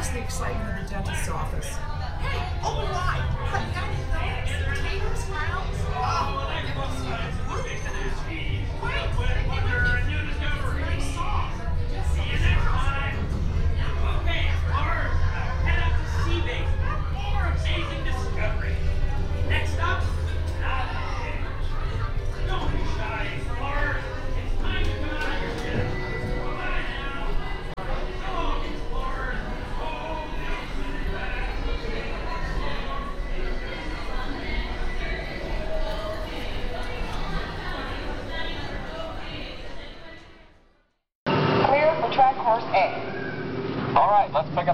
Notice the excitement in the dentist's office. Hey, open wide. But got any thoughts? Taters, crowns? Oh, I can also use root canal. Wait, very soft. See you next time. Okay, Explorers, head out to Seabase for more amazing discovery. Next up, knowledge. Don't be shy, Explorers. It's time to come out of your ship. Bye now. So long, Explorers. Home and back. Clear for track course A. All right, let's pick up